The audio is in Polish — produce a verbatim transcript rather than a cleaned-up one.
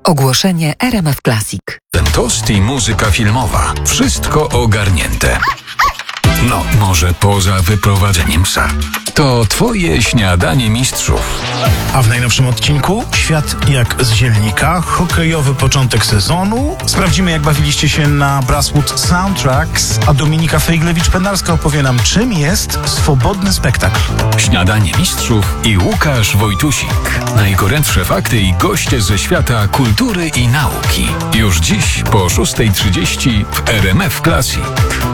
Ogłoszenie R M F Classic. Ten tost i muzyka filmowa. Wszystko ogarnięte. No, może poza wyprowadzeniem psa. To twoje śniadanie mistrzów. A w najnowszym odcinku świat jak z zielnika, hokejowy początek sezonu. Sprawdzimy, jak bawiliście się na Brasswood Soundtracks, a Dominika Fejglewicz-Penarska opowie nam, czym jest swobodny spektakl. Śniadanie mistrzów i Łukasz Wojtusik. Najgorętsze fakty i goście ze świata kultury i nauki. Już dziś po szóstej trzydzieści w R M F Classic.